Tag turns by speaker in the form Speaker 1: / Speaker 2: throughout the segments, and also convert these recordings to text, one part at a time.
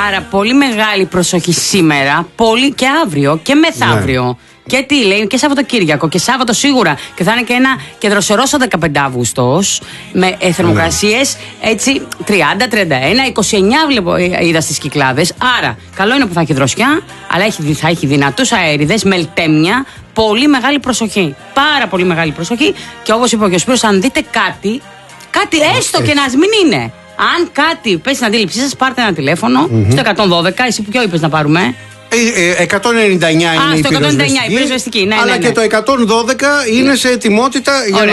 Speaker 1: πολύ μεγάλη προσοχή σήμερα, πολύ και αύριο και μεθαύριο. Ναι. Και τι λέει, και Σαββατοκύριακο και Σάββατο σίγουρα. Και θα είναι και ένα κεντροσερός ο 15 Αύγουστος με θερμοκρασίες έτσι 30, 31, 29 βλέπω, είδα στις Κυκλάδες. Άρα, καλό είναι που θα έχει δροσιά, αλλά θα έχει δυνατούς αέριδες, μελτέμια. Πολύ μεγάλη προσοχή. Πάρα πολύ μεγάλη προσοχή. Και όπως είπε ο κ. Σπύρος, αν δείτε κάτι έστω και να μην είναι. Αν κάτι πέσει στην αντίληψή σας, πάρτε ένα τηλέφωνο στο 112. Εσύ ποιο είπες να πάρουμε?
Speaker 2: 199 είναι η πυροσβεστική,
Speaker 1: ναι,
Speaker 2: αλλά και το 112 είναι σε ετοιμότητα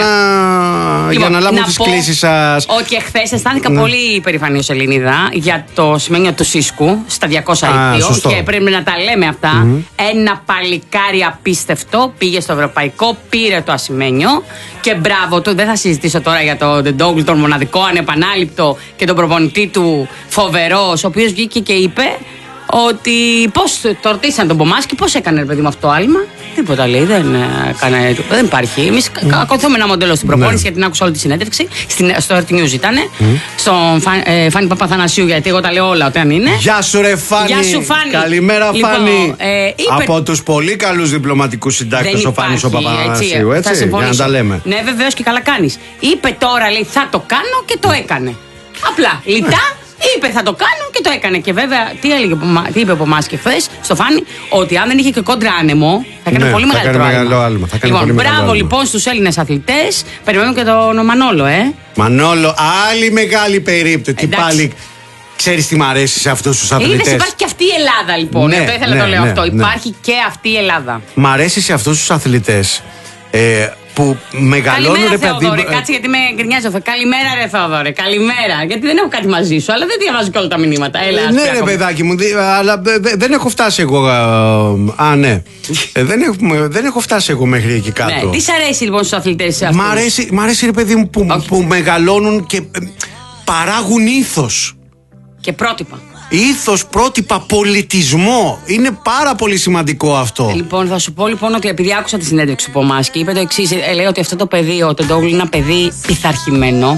Speaker 2: για να λάβουν τις κλήσεις σας.
Speaker 1: Ότι εχθές αισθάνθηκα πολύ υπερηφανή ως Ελληνίδα για το σημαίνιο του Σίσκου στα 200 ηχθείο και πρέπει να τα λέμε αυτά. Ένα παλικάρι απίστευτο πήγε στο ευρωπαϊκό, πήρε το ασημένιο και μπράβο του. Δεν θα συζητήσω τώρα για το Ντεντόγλου, τον μοναδικό, ανεπανάληπτο και τον προπονητή του φοβερός, ο οποίος βγήκε και είπε ότι πώς το ρωτήσαν τον Πομάσκι, πώς έκανε ρε παιδί μου αυτό το άλμα. Τίποτα λέει, δεν υπάρχει. Εμείς ακολουθούμε ένα μοντέλο στην προπόνηση, γιατί την άκουσα όλη τη συνέντευξη. Στο RT News ήταν. Στον Φάνη Παπαθανασίου, γιατί εγώ τα λέω όλα όταν είναι.
Speaker 2: Γεια σου, ρε Φάνη.
Speaker 1: Γεια σου, Φάνη.
Speaker 2: Καλημέρα, Φάνη. Από τους πολύ καλούς διπλωματικούς συντάκτες ο Φάνης ο Παπαθανασίου, έτσι. Για να τα λέμε.
Speaker 1: Ναι, βεβαίως και καλά κάνεις. Είπε τώρα, λέει, θα το κάνω και το έκανε. Απλά, λιτά. Είπε θα το κάνω και το έκανε. Και βέβαια, τι είπε από εμάς και χθες στο Φάνη, ότι αν δεν είχε και κόντρα άνεμο, θα έκανε πολύ μεγαλύτερο άλμα.
Speaker 2: Λοιπόν,
Speaker 1: μπράβο λοιπόν στους Έλληνες αθλητές. Περιμένουμε και τον Μανόλο,
Speaker 2: Μανόλο, άλλη μεγάλη περίπτωση. Τι πάλι. Ξέρεις τι μ' αρέσει σε αυτούς τους αθλητές?
Speaker 1: Είδες, υπάρχει και αυτή η Ελλάδα λοιπόν. Το ήθελα να το λέω αυτό. Υπάρχει και αυτή η Ελλάδα.
Speaker 2: Μ' αρέσει σε αυτούς τους αθλητές που μεγαλώνουν.
Speaker 1: Καλημέρα, Θεόδωρε. Κάτσε γιατί με γκρινιάζει. Καλημέρα, ρε Θεόδωρε. Καλημέρα. Γιατί δεν έχω κάτι μαζί σου, αλλά δεν διαβάζω και όλα τα μηνύματα. Έλα,
Speaker 2: ναι, ρε παιδάκι μου, αλλά δεν έχω φτάσει εγώ. Ναι. Δεν έχω φτάσει εγώ μέχρι εκεί κάτω.
Speaker 1: Ναι. Τι σ' αρέσει λοιπόν στους αθλητές αυτούς?
Speaker 2: Μ' αρέσει, ρε παιδί μου, που μεγαλώνουν και παράγουν ήθος.
Speaker 1: Και πρότυπα.
Speaker 2: Ήθος, πρότυπα, πολιτισμό. Είναι πάρα πολύ σημαντικό αυτό.
Speaker 1: Λοιπόν, θα σου πω λοιπόν ότι επειδή άκουσα τη συνέντευξη από εμάς και είπε το εξής, λέει ότι αυτό το παιδί, ο Τεντόγλου, είναι ένα παιδί πειθαρχημένο.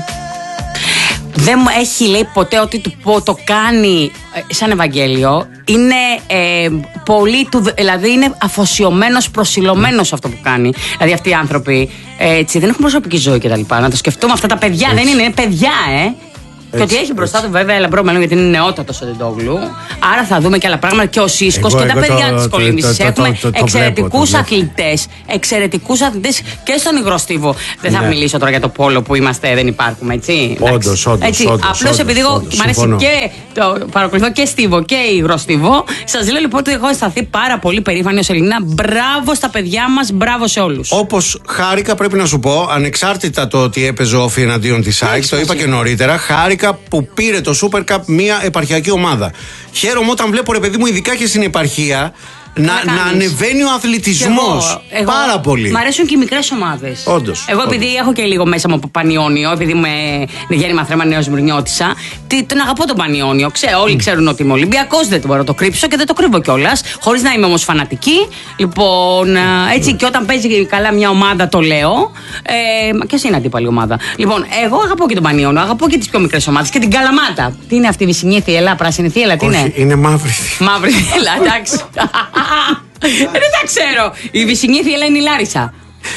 Speaker 1: Δεν μου έχει λέει ποτέ ότι το κάνει σαν Ευαγγέλιο. Είναι πολύ δηλαδή είναι αφοσιωμένος, προσιλωμένος αυτό που κάνει. Δηλαδή αυτοί οι άνθρωποι έτσι, δεν έχουν προσωπική ζωή κτλ. Να το σκεφτούμε αυτά τα παιδιά, δεν είναι παιδιά, Και ότι έχει μπροστά του βέβαια λαμπρό μέλλον, γιατί είναι νεότατος ο Τεντόγλου. Άρα θα δούμε και άλλα πράγματα. Και ο Σίσκος και τα παιδιά της κολύμβησης. Έχουμε εξαιρετικούς αθλητές. Εξαιρετικούς αθλητές και στον υγροστίβο. Δεν θα μιλήσω τώρα για το πόλο που είμαστε, δεν υπάρχουμε, έτσι.
Speaker 2: Όντως.
Speaker 1: Απλώς επειδή εγώ μου αρέσει και παρακολουθώ και στίβο και υγροστίβο, σας λέω λοιπόν ότι έχω αισθανθεί πάρα πολύ περήφανη ως Ελληνίδα. Μπράβο στα παιδιά μας, μπράβο σε όλους.
Speaker 2: Όπως χάρηκα, πρέπει να σου πω, ανεξάρτητα το ότι έπαιζε όφη εναντίον της ΑΕΚ, το είπα και νωρίτερα, χάρηκα που πήρε το Super Cup μια επαρχιακή ομάδα. Χαίρομαι όταν βλέπω, ρε παιδί μου, ειδικά και στην επαρχία, να ανεβαίνει ο αθλητισμός. Πάρα πολύ.
Speaker 1: Μ' αρέσουν και οι μικρές ομάδες.
Speaker 2: Όντως.
Speaker 1: Εγώ επειδή έχω και λίγο μέσα μου από Πανιόνιο, επειδή είμαι γέννημα θρέμα Νέος Μυρνιώτισσα, τον αγαπώ τον Πανιόνιο. Όλοι ξέρουν ότι είμαι Ολυμπιακός, δεν μπορώ να το κρύψω και δεν το κρύβω κιόλας. Χωρίς να είμαι όμως φανατική. Λοιπόν, έτσι και όταν παίζει καλά μια ομάδα το λέω. Και εσύ είναι αντίπαλη ομάδα. Λοιπόν, εγώ αγαπώ και τον Πανιόνιο, αγαπώ και τις πιο μικρές ομάδες και την Καλαμάτα. Τι είναι αυτή η Βυσσινή Θιελά, Πράσινη Θιελά, τι είναι?
Speaker 2: Είναι μαύρη.
Speaker 1: Μαύρη Θιελά, εντάξει. Δεν τα ξέρω. Η Βυσσινή Θιελά είναι η Λάρισα.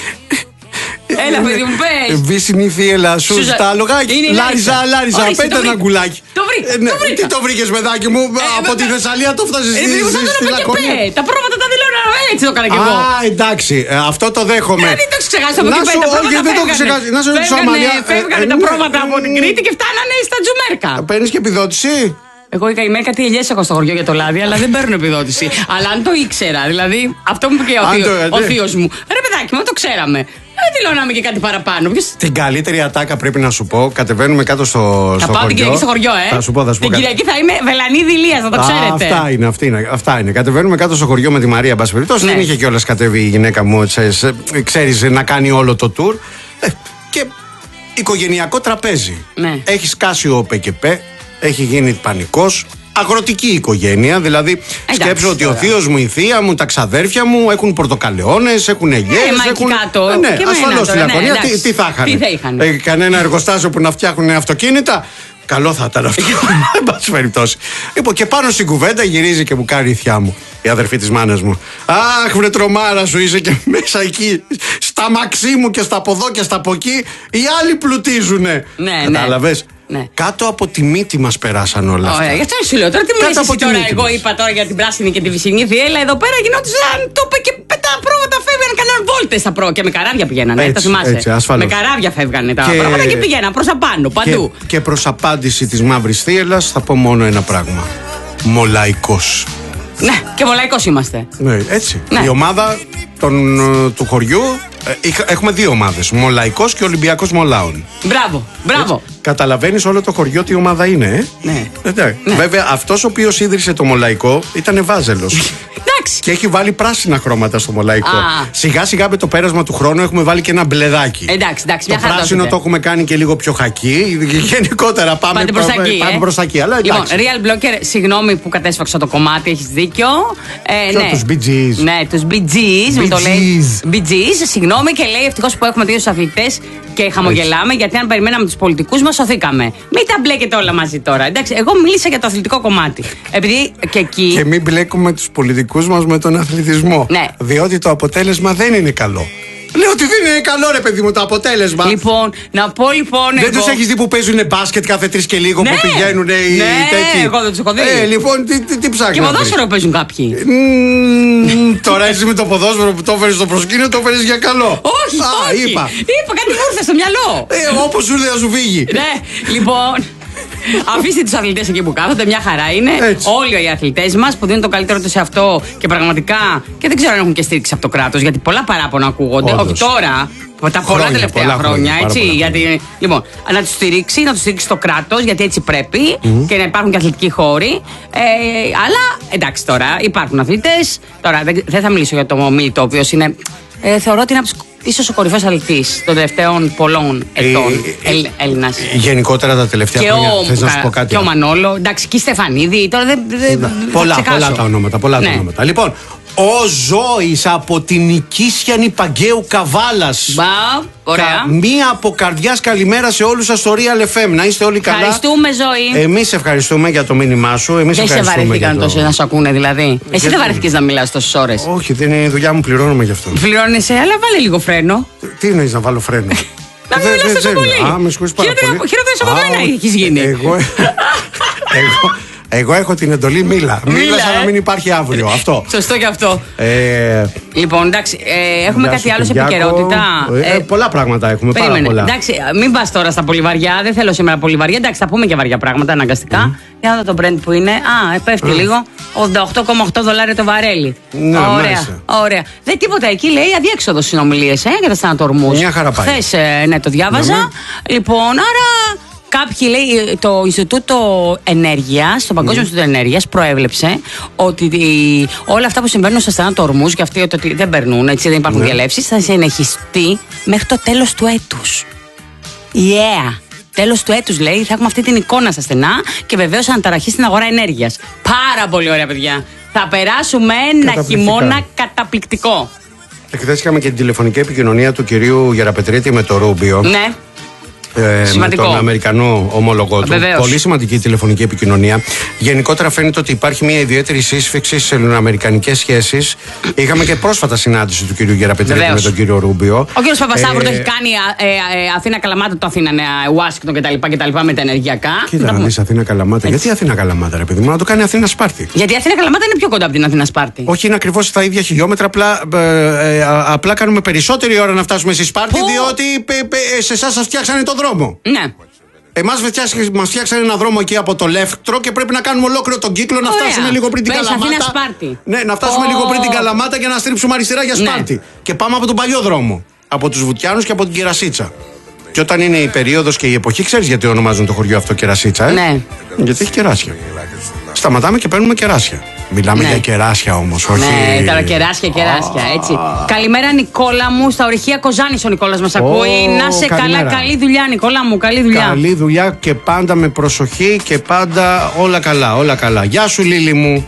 Speaker 1: Έλα, παιδί μου, πες.
Speaker 2: Βύσσινη Θιελά, σου τα λογάκι. Λάρισα, πέτα ένα γκουλάκι.
Speaker 1: Το βρήκα.
Speaker 2: Τι το βρήκες, παιδάκι μου? Από τη Θεσσαλία το φτάσεις στη Λακωνία.
Speaker 1: Τα πρόβατα τα δηλώνω, έτσι το έκανα κι εγώ.
Speaker 2: Εντάξει, αυτό το δέχομαι.
Speaker 1: Δεν το έχεις ξεχάσει από την Πέτα.
Speaker 2: Δεν το έχω ξεχάσει. Να σου ρωτήσω, Αμαλία.
Speaker 1: Φεύγανε τα πρόβατα από την Κρήτη και φτάνανε στα Τζουμέρκα.
Speaker 2: Παίρνεις και επιδότηση?
Speaker 1: Εγώ η καημένη κάτι ελιές έχω στο χωριό για το λάδι, αλλά δεν παίρνω επιδότηση. Αλλά αν το ήξερα, δηλαδή αυτό μου είπε και ο θείος μου. Ρε παιδάκι μου, το ξέραμε. Δεν δηλώναμε και κάτι παραπάνω.
Speaker 2: Την καλύτερη ατάκα πρέπει να σου πω. Κατεβαίνουμε κάτω στο χωριό.
Speaker 1: Θα πάω την Κυριακή στο χωριό,
Speaker 2: Θα σου πω.
Speaker 1: Την Κυριακή θα είμαι Βελανίδη Ηλίας, να το ξέρετε.
Speaker 2: Αυτά είναι. Κατεβαίνουμε κάτω στο χωριό με τη Μαρία, εν πάση περιπτώσει. Δεν είχε κιόλας κατέβει η γυναίκα μου, ξέρεις, να κάνει όλο το tour. Και οικογενειακό τραπέζι. Έχει σκάσει ο ΠΚΠ, έχει γίνει πανικός. Αγροτική οικογένεια, δηλαδή σκέψω ότι ο θείος μου, η θεία μου, τα ξαδέρφια μου έχουν πορτοκαλαιώνες, έχουν ελιές. Ασφαλώς στη Λακωνία. Τι θα είχαν? Κανένα εργοστάσιο που να φτιάχνουν αυτοκίνητα. Καλό θα ήταν αυτό. Εν πάση περιπτώσει. Λοιπόν, και πάνω στην κουβέντα γυρίζει και μου κάνει η θιά μου, η αδερφή της μάνας μου. Αχ, βρε τρομάρα σου, είσαι και μέσα εκεί. Στα μαξί μου και στα από εδώ και στα από εκεί. Οι άλλοι πλουτίζουνε.
Speaker 1: Ναι,
Speaker 2: κατάλαβες.
Speaker 1: Ναι.
Speaker 2: Κάτω από τη μύτη μας περάσαν όλα αυτά.
Speaker 1: Ωραία, γι' αυτό σου λέω. Τώρα τι μου λες εσύ τώρα? Εγώ είπα τώρα για την πράσινη και τη βυσσινή θύελα. Εδώ πέρα γινόντουσαν. Το είπε και τα πρόβατα φεύγαν. Κάναν βόλτες τα πρόβατα. Και με καράβια πηγαίνανε. Τα θυμάσαι. Με καράβια φεύγανε τα πρόβατα και πηγαίναν προς απάνω, παντού.
Speaker 2: Και προς απάντηση της μαύρης θύελας θα πω μόνο ένα πράγμα. Μολαϊκός.
Speaker 1: Ναι, και μολαϊκός είμαστε.
Speaker 2: Ναι, έτσι.
Speaker 1: Ναι.
Speaker 2: Η ομάδα του χωριού. Έχουμε δύο ομάδες. Μολαϊκός και Ολυμπιακός Μολάων.
Speaker 1: Μπράβο, μπράβο.
Speaker 2: Καταλαβαίνεις όλο το χωριό τι ομάδα είναι,
Speaker 1: Ναι.
Speaker 2: Ναι. Βέβαια, αυτός ο οποίος ίδρυσε το Μολαϊκό ήταν Βάζελος. Και έχει βάλει πράσινα χρώματα στο Μολαϊκό. Σιγά σιγά με το πέρασμα του χρόνου έχουμε βάλει και ένα μπλεδάκι.
Speaker 1: Εντάξει,
Speaker 2: το πράσινο το έχουμε κάνει και λίγο πιο χακί. Γενικότερα πάμε προς τα εκεί.
Speaker 1: Λοιπόν, Real Blocker, συγγνώμη που κατέσφαξα το κομμάτι, έχεις δίκιο.
Speaker 2: Ναι. Τους Bee Gees.
Speaker 1: Ναι, τους Bee Gees. Μου το λέει. Bee Gees, συγγνώμη, και λέει ευτυχώς που έχουμε δύο αθλητές και χαμογελάμε, γιατί αν περιμέναμε τους πολιτικούς μας σωθήκαμε. Μην τα μπλέκετε όλα μαζί τώρα. Εντάξει, εγώ μίλησα για το αθλητικό κομμάτι. Επειδή και εκεί.
Speaker 2: Και μην μπλέκουμε τους πολιτικούς μας με τον αθλητισμό.
Speaker 1: Ναι.
Speaker 2: Διότι το αποτέλεσμα δεν είναι καλό. Λέω ότι δεν είναι καλό, ρε παιδί μου, το αποτέλεσμα.
Speaker 1: Λοιπόν, να πω λοιπόν.
Speaker 2: Δεν τους έχεις δει που παίζουν μπάσκετ κάθε 3 και λίγο, που πηγαίνουν οι τέτοιοι?
Speaker 1: Ναι, εγώ δεν τους έχω δει.
Speaker 2: Λοιπόν, τι ψάχνεις?
Speaker 1: Και ποδόσφαιρο παίζουν κάποιοι.
Speaker 2: Τώρα εσύ με το ποδόσφαιρο που το έφερες στο προσκήνιο, το έφερες για καλό.
Speaker 1: Όχι,
Speaker 2: είπα
Speaker 1: κάτι μου ήρθε στο μυαλό.
Speaker 2: Όπως σου ήρθε να σου φύγει.
Speaker 1: Ναι, λοιπόν. Αφήστε τους αθλητές εκεί που κάθονται, μια χαρά είναι.
Speaker 2: Έτσι.
Speaker 1: Όλοι οι αθλητές μας που δίνουν το καλύτερο τους σε αυτό και πραγματικά. Και δεν ξέρω αν έχουν και στήριξη από το κράτος, γιατί πολλά παράπονα ακούγονται.
Speaker 2: Όντως.
Speaker 1: Όχι τώρα, τα πολλά τελευταία χρόνια. Έτσι, γιατί, λοιπόν, να τους στηρίξει το κράτος, γιατί έτσι πρέπει και να υπάρχουν και αθλητικοί χώροι. Αλλά εντάξει, τώρα υπάρχουν αθλητές. Τώρα δεν θα μιλήσω για το Μίλτο, ο οποίος είναι. Θεωρώ ότι είναι από τους ίσως ο κορυφαίος αθλητής των τελευταίων πολλών ετών Έλληνας.
Speaker 2: Γενικότερα τα τελευταία χρόνια. Θες να σου πω κάτι?
Speaker 1: Και ο Μανόλο, εντάξει, και η Στεφανίδη. Τώρα
Speaker 2: πολλά τα ονόματα. Λοιπόν, ο Ζώης από την Νικήσιανη Παγκαίου Καβάλας.
Speaker 1: Ωραία.
Speaker 2: Μία από καρδιάς καλημέρα σε όλους σας στο Real FM. Να είστε όλοι καλά.
Speaker 1: Ευχαριστούμε, Ζωή.
Speaker 2: Εμείς ευχαριστούμε για το μήνυμά σου.
Speaker 1: Δεν σε βαρεθήκαν τόσο να σου ακούνε, δηλαδή. Εσύ δεν βαρεθήκες να μιλάς τόσες ώρες?
Speaker 2: Όχι, δεν είναι η δουλειά μου, πληρώνομαι γι' αυτό.
Speaker 1: Πληρώνεσαι, αλλά βάλε λίγο φρένο.
Speaker 2: Τι εννοείς να βάλω φρένο?
Speaker 1: Να μην μιλάς τόσο πολύ.
Speaker 2: Με συγχωρείς πάρα πολύ.
Speaker 1: Χειρότερες από μένα έχεις γίνει.
Speaker 2: Εγώ έχω την εντολή μίλα. Μίλα σαν να μην υπάρχει αύριο. Αυτό.
Speaker 1: Σωστό και αυτό. Λοιπόν, εντάξει, έχουμε κάτι άλλο σε επικαιρότητα.
Speaker 2: Πολλά πράγματα έχουμε.
Speaker 1: Περίμενε.
Speaker 2: Πάρα πολλά.
Speaker 1: Εντάξει, μην πας τώρα στα πολύ βαριά. Δεν θέλω σήμερα πολύ βαριά. Εντάξει, θα πούμε και βαριά πράγματα αναγκαστικά. Για να δω το brand που είναι. Πέφτει λίγο. $88,8 το βαρέλι. Ωραία. Δεν τίποτα εκεί, λέει αδιέξοδο συνομιλίες για τα στενατορμούς.
Speaker 2: Μια χαρά πάει.
Speaker 1: Χθες, ναι, το διάβαζα. Λοιπόν, άρα. Κάποιοι, λέει, το Ινστιτούτο Ενέργειας, το Παγκόσμιο Ινστιτούτο Ενέργειας, προέβλεψε ότι όλα αυτά που συμβαίνουν στα στενά τορμούς και αυτοί ότι δεν περνούν, έτσι, δεν υπάρχουν διαλέψεις, θα συνεχιστεί μέχρι το τέλος του έτους. Τέλος του έτους, λέει, θα έχουμε αυτή την εικόνα στα στενά και βεβαίως αναταραχή στην αγορά ενέργειας. Πάρα πολύ ωραία, παιδιά. Θα περάσουμε ένα χειμώνα καταπληκτικό.
Speaker 2: Χθες είχαμε και την τηλεφωνική επικοινωνία του κυρίου Γεραπετρίτη με το Ρούμπιο.
Speaker 1: Ναι.
Speaker 2: Με τον Αμερικανό ομόλογό του.
Speaker 1: Βεβαίως.
Speaker 2: Πολύ σημαντική τηλεφωνική επικοινωνία. Γενικότερα φαίνεται ότι υπάρχει μια ιδιαίτερη σύσφυξη σε ελληνοαμερικανικές σχέσεις. Είχαμε και πρόσφατα συνάντηση του κυρίου Γεραπετρίτη με τον κύριο Ρούμπιο. Ο κύριος Παπασταύρου το έχει κάνει Αθήνα Καλαμάτα, το Αθήνα Ουάσιγκτον κτλ. Με τα ενεργειακά. Κοίτα να δεις Αθήνα Καλαμάτα. Έτσι. Γιατί Αθήνα Καλαμάτα, ρε παιδί μου, να το κάνει Αθήνα Σπάρτη.
Speaker 1: Γιατί η Αθήνα Καλαμάτα είναι πιο κοντά από την Αθήνα Σπάρτη.
Speaker 2: Όχι, είναι ακριβώς τα ίδια χιλιόμετρα. Απλά κάνουμε περισσότερη ώρα να φτάσουμε στη Σπάρτη, διότι σε εσάς σας φτιάξανε το δρόμο.
Speaker 1: Ναι.
Speaker 2: Εμάς μας φτιάξανε ένα δρόμο εκεί από το Λεύκτρο και πρέπει να κάνουμε ολόκληρο τον κύκλο να φτάσουμε λίγο πριν την Καλαμάτα. Ναι, να φτάσουμε λίγο πριν την Καλαμάτα και να στρίψουμε αριστερά για Σπάρτη. Ναι. Και πάμε από τον παλιό δρόμο. Από τους Βουτιάνους και από την Κερασίτσα. Και όταν είναι η περίοδος και η εποχή, ξέρεις γιατί ονομάζουν το χωριό αυτό Κερασίτσα,
Speaker 1: Ναι.
Speaker 2: Γιατί έχει κεράσια. Σταματάμε και παίρνουμε κεράσια. Μιλάμε για κεράσια όμως, όχι.
Speaker 1: Ναι, τώρα κεράσια, έτσι. Καλημέρα, Νικόλα μου, στα ορυχεία Κοζάνης ο Νικόλας μας ακούει. Να σε καλά, καλή δουλειά, Νικόλα μου, καλή δουλειά.
Speaker 2: Καλή δουλειά και πάντα με προσοχή και πάντα όλα καλά. Γεια σου, Λίλη μου.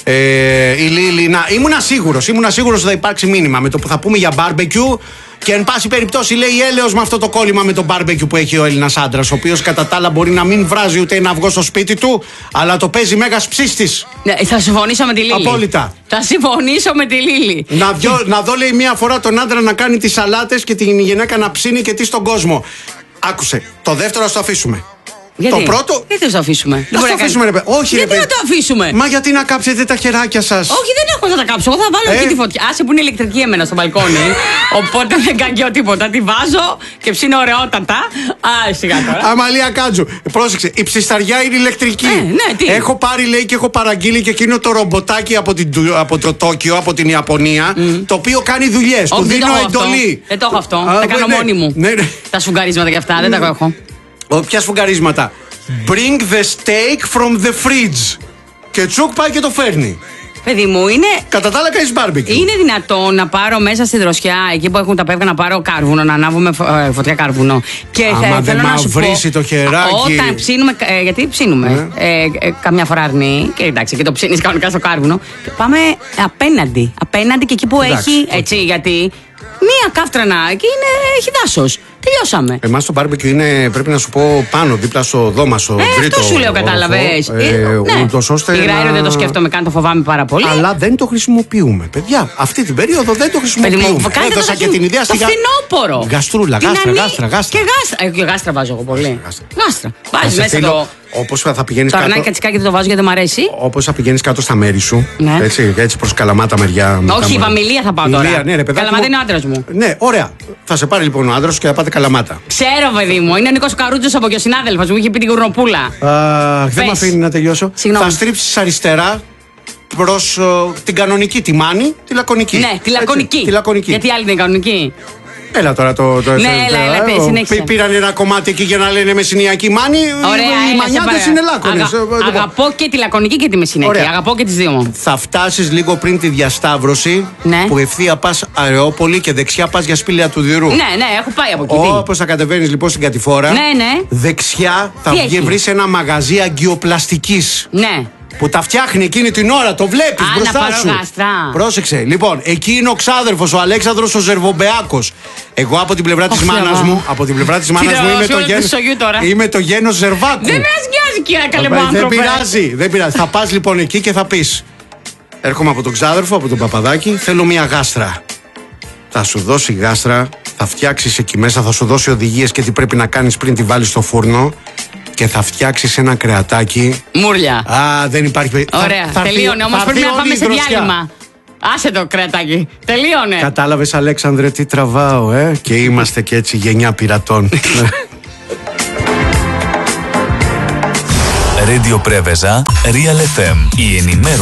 Speaker 2: Η Λίλη, ήμουνα σίγουρος ότι θα υπάρξει μήνυμα με το που θα πούμε για barbecue. Και εν πάση περιπτώσει λέει έλεος με αυτό το κόλλημα με το barbecue που έχει ο Έλληνας άντρας, ο οποίος κατά τα άλλα μπορεί να μην βράζει ούτε ένα αυγό στο σπίτι του, αλλά το παίζει μέγας ψίστης.
Speaker 1: Θα συμφωνήσω με τη Λίλη.
Speaker 2: Απόλυτα.
Speaker 1: Θα συμφωνήσω με τη Λίλη.
Speaker 2: Να δω λέει μία φορά τον άντρα να κάνει τις σαλάτες και την γυναίκα να ψήνει και τι στον κόσμο. Άκουσε, το δεύτερο ας το αφήσουμε.
Speaker 1: Γιατί?
Speaker 2: Το πρώτο.
Speaker 1: Γιατί θα το αφήσουμε?
Speaker 2: Να το αφήσουμε, ρε παιδί. Όχι,
Speaker 1: γιατί να το αφήσουμε?
Speaker 2: Μα γιατί να κάψετε τα χεράκια σας?
Speaker 1: Όχι, δεν έχω να τα κάψω. Εγώ θα βάλω εκεί τη φωτιά. Άσε που είναι ηλεκτρική εμένα στο μπαλκόνι. Οπότε δεν κάνω τίποτα. Τη βάζω και ψήνω ωραιότατα. Σιγά τώρα.
Speaker 2: Αμαλία Κάτζου. Πρόσεξε, η ψισταριά είναι ηλεκτρική.
Speaker 1: Ναι, τι?
Speaker 2: Έχω πάρει, λέει, και έχω παραγγείλει και εκείνο το ρομποτάκι από το Τόκιο, από την Ιαπωνία, το οποίο κάνει δουλειές. Του δίνω εντολή.
Speaker 1: Δεν το έχω αυτό. Τα κάνω μόνη μου. Τα σφουγγαρίσματα κι αυτά δεν τα έχω.
Speaker 2: Ποια σφουγγαρίσματα? Bring the steak from the fridge. Και τσουκ πάει και το φέρνει.
Speaker 1: Παιδί μου, είναι.
Speaker 2: Κατά τα άλλα, κάνεις barbecue.
Speaker 1: Είναι δυνατόν να πάρω μέσα στη δροσιά, εκεί που έχουν τα πεύκα, να πάρω κάρβουνο, να ανάβουμε φωτιά κάρβουνο. Και
Speaker 2: άμα δεν μαυρίσει το χεράκι.
Speaker 1: Όταν ψήνουμε. Γιατί ψήνουμε. Καμιά φορά αρνεί. Και εντάξει, και το ψήνεις κανονικά στο κάρβουνο. Πάμε απέναντι. Απέναντι και εκεί που έχει. Έτσι, γιατί. Μία κάφτρανα εκεί έχει δάσος. Τελειώσαμε.
Speaker 2: Εμάς το barbecue είναι, πρέπει να σου πω, πάνω, δίπλα στο δώμα, στο τρίτο.
Speaker 1: Αυτό σου λέω, κατάλαβες.
Speaker 2: Ούτως ώστε.
Speaker 1: Υγραέριο δεν το σκέφτομαι καν, το φοβάμαι πάρα πολύ.
Speaker 2: Αλλά δεν το χρησιμοποιούμε. Παιδιά, αυτή την περίοδο δεν το χρησιμοποιούμε.
Speaker 1: Έδωσα και την ιδέα στη φθινόπωρο.
Speaker 2: Γαστρούλα, γάστρα.
Speaker 1: Και γάστρα βάζω εγώ πολύ. Γάστρα. Βάζει μέσα το.
Speaker 2: Όπως θα πηγαίνεις
Speaker 1: κάτω. Το αρνάκι κατσικάκι δεν το βάζω γιατί δεν μου αρέσει.
Speaker 2: Όπως θα πηγαίνεις κάτω στα μέρη σου.
Speaker 1: Ναι.
Speaker 2: Έτσι προς Καλαμάτα μεριά.
Speaker 1: Όχι, η Βαμιλία θα πάω τώρα.
Speaker 2: Ναι,
Speaker 1: Καλαμάτα είναι ο άντρας μου.
Speaker 2: Ναι, ωραία. Θα σε πάρει λοιπόν ο άντρας σου και θα πάτε Καλαμάτα.
Speaker 1: Ξέρω, παιδί μου. Είναι ο Νίκος Καρούτζος από και ο συνάδελφος μου. Είχε πει την Κουρνοπούλα.
Speaker 2: Δεν με αφήνει να τελειώσω.
Speaker 1: Συγγνώμη.
Speaker 2: Θα στρίψεις αριστερά προς την κανονική, τη Μάνη, τη Λακωνική.
Speaker 1: Ναι, τη Λακωνική. Γιατί άλλη δεν είναι κανονική.
Speaker 2: Έλα τώρα το.
Speaker 1: Ναι, έλα, συνέχισε.
Speaker 2: Πήραν ένα κομμάτι εκεί για να λένε Μεσσηνιακή Μάνη.
Speaker 1: Ωραία,
Speaker 2: οι Μανιάτες είναι Λάκωνες.
Speaker 1: Αγαπώ και τη Λακωνική και τη Μεσσηνιακή. Αγαπώ και τις δύο.
Speaker 2: Θα φτάσεις λίγο πριν τη διασταύρωση.
Speaker 1: Ναι.
Speaker 2: Που ευθεία πας Αρεόπολη και δεξιά πας για Σπήλαια του Δυρού.
Speaker 1: Ναι, έχω πάει από εκεί.
Speaker 2: Όπως θα κατεβαίνεις λοιπόν στην Κατηφόρα.
Speaker 1: Ναι.
Speaker 2: Δεξιά θα βρεις ένα μαγαζί αγκιοπλαστικής.
Speaker 1: Ναι.
Speaker 2: Που τα φτιάχνει εκείνη την ώρα, το βλέπεις μπροστά σου. Πρόσεξε. Λοιπόν, εκεί είναι ο ξάδερφος, ο Αλέξανδρος ο Ζερβομπεάκος. Εγώ από την πλευρά της μάνας μου, είμαι το γένος Ζερβάκου.
Speaker 1: Δεν με ασγιάζει, κύριε καλεμπάνθρωπε.
Speaker 2: Δεν πειράζει. Θα πας λοιπόν εκεί και θα πεις: έρχομαι από τον ξάδερφο, από τον Παπαδάκη, θέλω μια γάστρα. Θα σου δώσει γάστρα, θα φτιάξεις εκεί μέσα, θα σου δώσει οδηγίες και τι πρέπει να κάνεις πριν τη βάλεις στο φούρνο. Και θα φτιάξεις ένα κρεατάκι.
Speaker 1: Μούρλια.
Speaker 2: Δεν υπάρχει.
Speaker 1: Ωραία, τελείωνε. Όμως πρέπει να πάμε σε διάλειμμα. Άσε το κρεατάκι. Τελείωνε.
Speaker 2: Κατάλαβες, Αλέξανδρε, τι τραβάω, Και είμαστε και έτσι γενιά πειρατών.
Speaker 3: Radio Preveza, Real FM. Η ενημέρωση.